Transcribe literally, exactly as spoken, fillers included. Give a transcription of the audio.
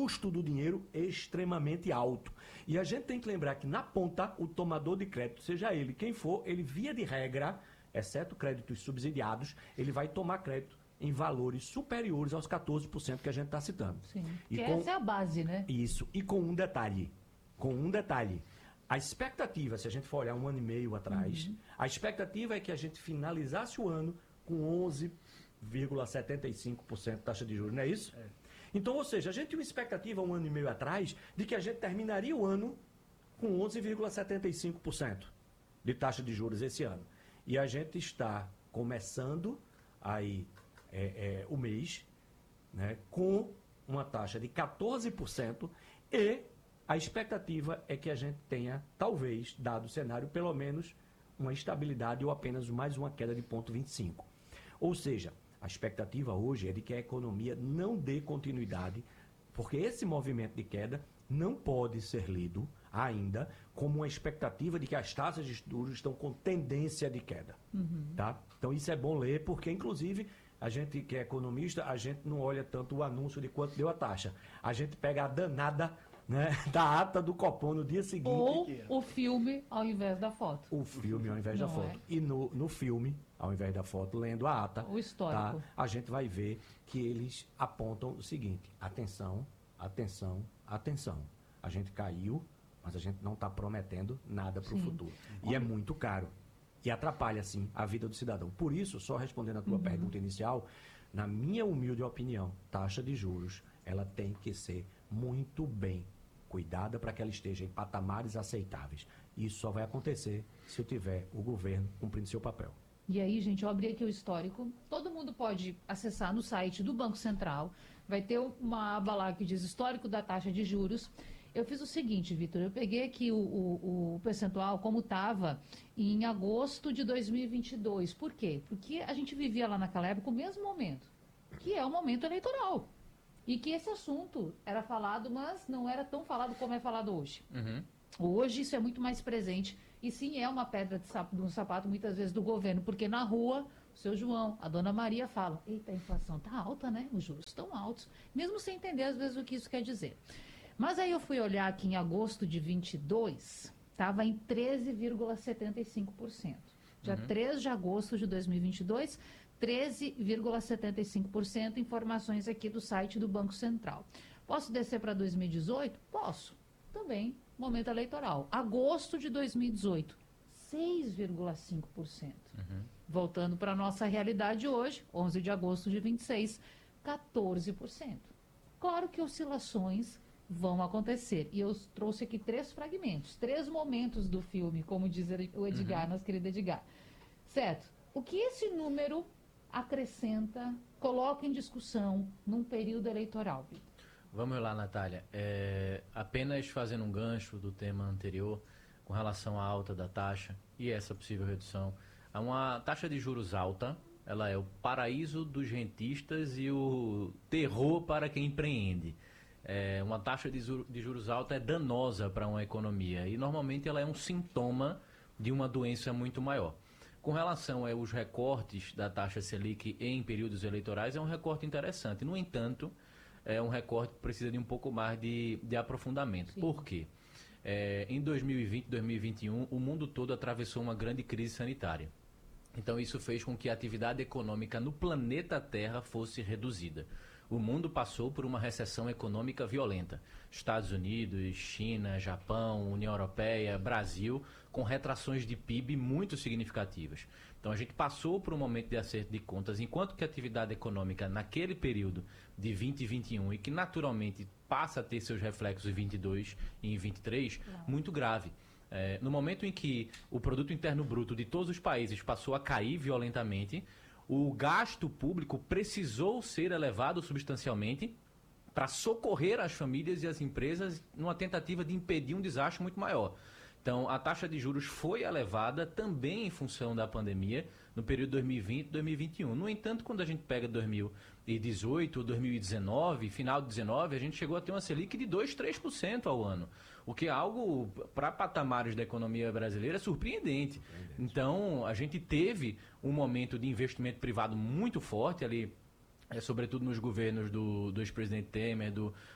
custo do dinheiro extremamente alto. E a gente tem que lembrar que na ponta, o tomador de crédito, seja ele quem for, ele via de regra, exceto créditos subsidiados, ele vai tomar crédito em valores superiores aos quatorze por cento que a gente está citando. Sim, e que com... essa é a base, né? Isso, e com um detalhe, com um detalhe. A expectativa, se a gente for olhar um ano e meio atrás, uhum. a expectativa é que a gente finalizasse o ano com onze vírgula setenta e cinco por cento taxa de juros, não é isso? É. Então, ou seja, a gente tinha uma expectativa um ano e meio atrás de que a gente terminaria o ano com onze vírgula setenta e cinco por cento de taxa de juros esse ano. E a gente está começando aí é, é, o mês, né, com uma taxa de quatorze por cento e a expectativa é que a gente tenha, talvez, dado o cenário, pelo menos uma estabilidade ou apenas mais uma queda de zero vírgula vinte e cinco. Ou seja, a expectativa hoje é de que a economia não dê continuidade, porque esse movimento de queda não pode ser lido ainda como uma expectativa de que as taxas de juros estão com tendência de queda. Uhum. Tá? Então isso é bom ler, porque inclusive a gente que é economista, a gente não olha tanto o anúncio de quanto deu a taxa. A gente pega a danada, né, da ata do Copom no dia seguinte. Ou o filme ao invés da foto. O filme ao invés não da foto. É? E no, no filme, ao invés da foto, lendo a ata, o histórico. Tá, a gente vai ver que eles apontam o seguinte: atenção, atenção, atenção. A gente caiu, mas a gente não está prometendo nada para o futuro. E é muito caro. E atrapalha, sim, a vida do cidadão. Por isso, só respondendo a tua uhum. pergunta inicial, na minha humilde opinião, taxa de juros, ela tem que ser muito bem cuidada para que ela esteja em patamares aceitáveis. Isso só vai acontecer se eu tiver o governo cumprindo seu papel. E aí, gente, eu abri aqui o histórico. Todo mundo pode acessar no site do Banco Central. Vai ter uma aba lá que diz histórico da taxa de juros. Eu fiz o seguinte, Vitor, eu peguei aqui o, o, o percentual como estava em agosto de dois mil e vinte e dois. Por quê? Porque a gente vivia lá naquela época o mesmo momento, que é o momento eleitoral. E que esse assunto era falado, mas não era tão falado como é falado hoje. Uhum. Hoje isso é muito mais presente e sim é uma pedra de sapato, de um sapato muitas vezes do governo, porque na rua o seu João, a dona Maria falam, eita, a inflação está alta, né? Os juros estão altos, mesmo sem entender às vezes o que isso quer dizer. Mas aí eu fui olhar aqui em agosto de vinte e dois, estava em treze vírgula setenta e cinco por cento. Dia uhum. três de agosto de dois mil e vinte e dois, treze vírgula setenta e cinco por cento, informações aqui do site do Banco Central. Posso descer para dois mil e dezoito? Posso. Também, momento eleitoral. Agosto de dois mil e dezoito, seis vírgula cinco por cento. Uhum. Voltando para a nossa realidade hoje, onze de agosto de vinte e seis, quatorze por cento. Claro que oscilações vão acontecer. E eu trouxe aqui três fragmentos, três momentos do filme, como diz o Edgar, uhum. nosso querido Edgar. Certo? O que esse número acrescenta, coloca em discussão num período eleitoral, Vitor? Vamos lá, Natália. É, apenas fazendo um gancho do tema anterior, com relação à alta da taxa e essa possível redução. Uma taxa de juros alta, ela é o paraíso dos rentistas e o terror para quem empreende. É, uma taxa de juros, de juros alta é danosa para uma economia e normalmente ela é um sintoma de uma doença muito maior. Com relação aos recortes da taxa Selic em períodos eleitorais, é um recorte interessante. No entanto, é um recorte que precisa de um pouco mais de, de aprofundamento. Sim. Por quê? É, em dois mil e vinte, dois mil e vinte e um, o mundo todo atravessou uma grande crise sanitária. Então, isso fez com que a atividade econômica no planeta Terra fosse reduzida. O mundo passou por uma recessão econômica violenta. Estados Unidos, China, Japão, União Europeia, Brasil, com retrações de P I B muito significativas. Então a gente passou por um momento de acerto de contas, enquanto que a atividade econômica naquele período de vinte e vinte e um, e que naturalmente passa a ter seus reflexos em vinte e dois e em vinte e três, Não. muito grave. É, no momento em que o produto interno bruto de todos os países passou a cair violentamente, o gasto público precisou ser elevado substancialmente para socorrer as famílias e as empresas numa tentativa de impedir um desastre muito maior. Então, a taxa de juros foi elevada também em função da pandemia no período dois mil e vinte e dois mil e vinte e um. No entanto, quando a gente pega dois mil e dezoito, dois mil e dezenove, final de dezenove, a gente chegou a ter uma Selic de dois, três por cento ao ano, o que é algo, para patamares da economia brasileira, surpreendente. surpreendente. Então, a gente teve um momento de investimento privado muito forte ali, É, sobretudo nos governos do, do ex-presidente Temer, do,